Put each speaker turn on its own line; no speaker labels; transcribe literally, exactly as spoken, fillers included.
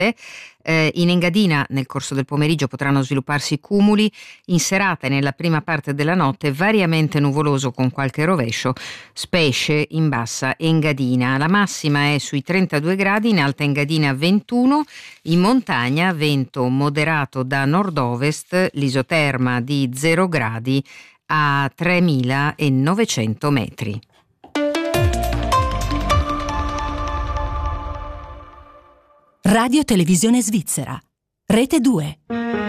Eh, in Engadina nel corso del pomeriggio potranno svilupparsi cumuli, in serata e nella prima parte della notte variamente nuvoloso con qualche rovescio, specie in bassa Engadina. La massima è sui trentadue gradi, in alta Engadina ventuno, in montagna vento moderato da nord-ovest, l'isoterma di zero gradi a tremilanovecento metri.
Radio Televisione Svizzera, Rete due.